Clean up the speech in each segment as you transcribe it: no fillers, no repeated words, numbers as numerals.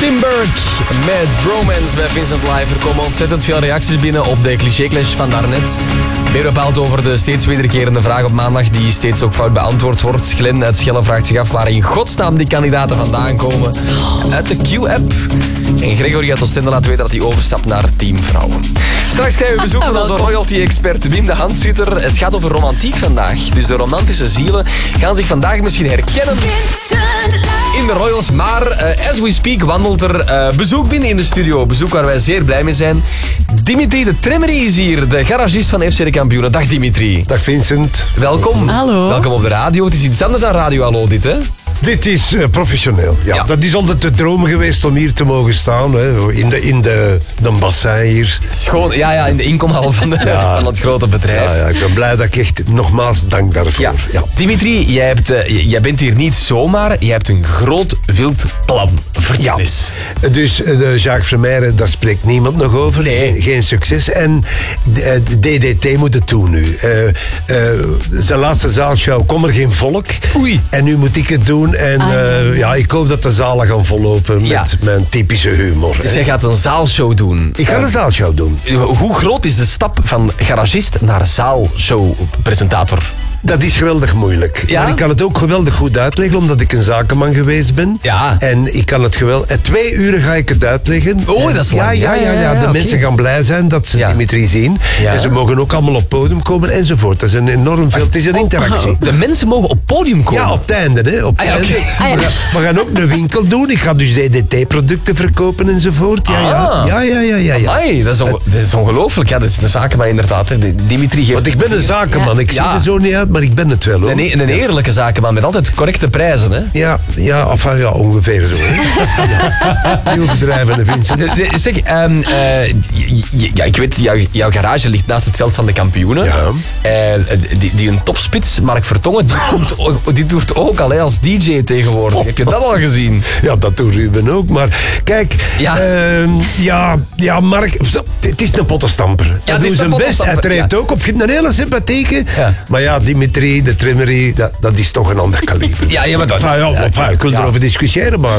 Timberg met Bromance bij Vincent Live. Er komen ontzettend veel reacties binnen op de cliché-clash van daarnet. Meer bepaald over de steeds wederkerende vraag op maandag die steeds ook fout beantwoord wordt. Glenn uit Schelle vraagt zich af waar in godsnaam die kandidaten vandaan komen. Uit de Q-app. En Gregory uit Oostende laat weten dat hij overstapt naar Team Vrouwen. Straks krijgen we bezoek van onze royalty-expert Wim de Handschutter. Het gaat over romantiek vandaag. Dus de romantische zielen gaan zich vandaag misschien herkennen in de Royals. Maar as we speak wandelt er bezoek binnen in de studio. Bezoek waar wij zeer blij mee zijn. Dimitri de Tremmery is hier, de garagist van FC de Kampioenen. Dag Dimitri. Dag Vincent. Welkom. Hallo. Welkom op de radio. Het is iets anders dan Radio Hallo dit, hè? Dit is professioneel. Ja. Dat is altijd de droom geweest om hier te mogen staan. Hè. In de bassin hier. Schoon, ja, in de inkomhal van het grote bedrijf. Ja, ik ben blij dat ik echt nogmaals dank daarvoor. Ja. Dimitri, jij bent hier niet zomaar. Jij hebt een groot wild plan. Vertel eens. Dus Jacques Vermeijren, daar spreekt niemand nog over. Nee. Geen succes. En DDT moet het doen nu. Zijn laatste zaalshow, kom er geen volk. Oei. En nu moet ik het doen. En ik hoop dat de zalen gaan vollopen met mijn typische humor. Dus jij gaat een zaalshow doen. Ik ga een zaalshow doen. Hoe groot is de stap van garagist naar zaalshowpresentator? Dat is geweldig moeilijk. Ja? Maar ik kan het ook geweldig goed uitleggen, omdat ik een zakenman geweest ben. Ja. En ik kan het geweldig... 2 uur ga ik het uitleggen. Oh, dat is lang. Ja. De mensen gaan blij zijn dat ze Dimitri zien. Ja. En ze mogen ook allemaal op podium komen enzovoort. Dat is een enorm veel. Het is een interactie. De mensen mogen op podium komen? Ja, op het einde. Hè. Op het einde. Okay. We gaan ook een winkel doen. Ik ga dus DDT-producten verkopen enzovoort. Ja. Amai, dat is ongelooflijk. Ja, dat is een zakenman inderdaad. Hè. Dimitri geeft... Want ik ben een zakenman. Ik zie er zo niet uit, maar ik ben het wel. Hoor. Een eerlijke zakenman met altijd correcte prijzen. Hè? Ja, ongeveer zo. Niet overdrijven, Vincent. Dus, zeg, ik weet, jouw garage ligt naast het veld van de Kampioenen. Ja. Die een topspits, Mark Vertongen, die doet ook al als DJ tegenwoordig. Heb je dat al gezien? Ja, dat doet Ruben ook. Maar kijk, Mark, het is een pottenstamper. Hij doet zijn best. Hij treedt ook op. Ik vind het een hele sympathieke. Ja. Maar ja, Dimitri, de Tremmery, dat is toch een ander kaliber. Ik wil erover discussiëren, maar...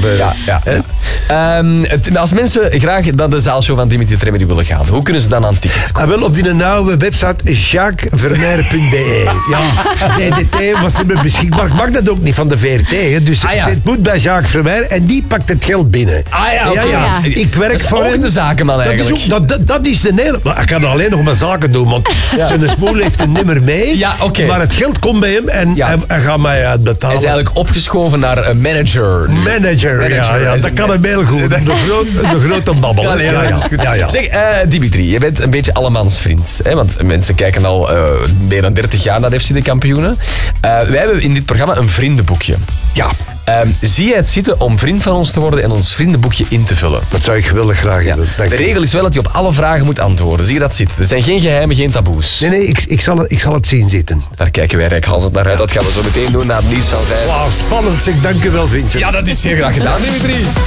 als mensen graag naar de zaalshow van Dimitri de Tremmery willen gaan, hoe kunnen ze dan aan tickets komen? Wel op die nieuwe website jacquesvermeijren.be. Ja, DDT was niet meer beschikbaar. Ik mag dat ook niet van de VRT. Hè. Dus het moet bij Jacques Vermeijren en die pakt het geld binnen. Ik werk voor hem. De zakenman eigenlijk. Dat is de hele... Maar hij kan alleen nog maar zaken doen, want zijn smoel heeft een nimmer mee. Ja, okay. Maar het geld komt bij hem en hij gaat mij uitbetalen. Hij is eigenlijk opgeschoven naar een manager. Manager. Dat kan hem heel goed. De grote babbel. Ja. Zeg, Dimitri, je bent een beetje allemansvriend. Hè? Want mensen kijken al meer dan 30 jaar naar FC de Kampioenen. Wij hebben in dit programma een vriendenboekje. Ja. Zie jij het zitten om vriend van ons te worden en ons vriendenboekje in te vullen? Dat zou ik geweldig graag hebben. De regel is wel dat je op alle vragen moet antwoorden. Zie je dat zitten? Er zijn geen geheimen, geen taboes. Nee, ik zal het zien zitten. Daar kijken wij reikhalzend naar uit. Dat gaan we zo meteen doen na het nieuws van 5. Wauw, spannend zeg. Dank je wel, Vincent. Ja, dat is zeer graag gedaan, Dimitri.